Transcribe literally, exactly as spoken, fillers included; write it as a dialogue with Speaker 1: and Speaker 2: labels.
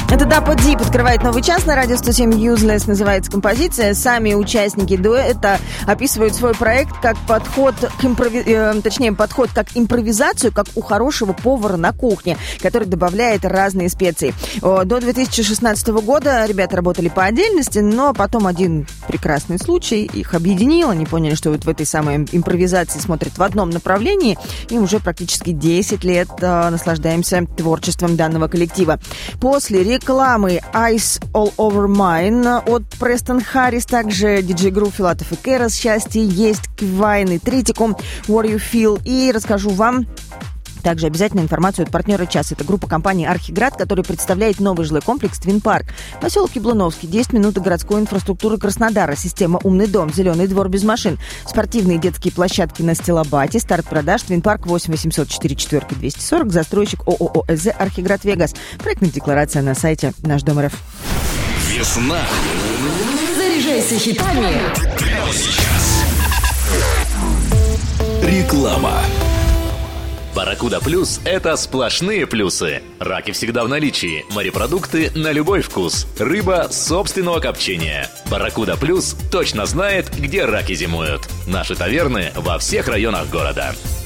Speaker 1: Это Dapper Deep открывает новый час на радио сто семь Useless, называется композиция. Сами участники дуэта описывают свой проект как подход к импрови... э, точнее, подход как импровизацию, как у хорошего повара на кухне, который добавляет разные специи. До две тысячи шестнадцатого года ребята работали по отдельности, но потом один прекрасный случай их объединил. Они поняли, что вот в этой самой импровизации смотрят в одном направлении, и уже практически десять лет э, наслаждаемся творчеством данного коллектива. После рекламы Ice All Over Mine от Престон Харрис, также диджей Грув, Филатов и Кэрос, Счастье есть, Квайн и Тритикум, What You Feel. И расскажу вам также обязательно информацию от партнера часа. Это группа компании «Архиград», которая представляет новый жилой комплекс «Твин Парк». Поселок Яблоновский, десять минут до городской инфраструктуры Краснодара. Система «Умный дом», зеленый двор без машин, спортивные детские площадки на Стилобате. Старт продаж «Твин Парк» восемь восемьсот четыре четыре двести сорок. Застройщик ООО «ЭЗ Архиград Вегас». Проектная декларация на сайте Наш Дом РФ.
Speaker 2: Весна.
Speaker 3: Заряжайся хитами.
Speaker 2: Прямо сейчас. Реклама. Барракуда Плюс – это сплошные плюсы. Раки всегда в наличии, морепродукты на любой вкус, рыба собственного копчения. Барракуда Плюс точно знает, где раки зимуют. Наши таверны во всех районах города.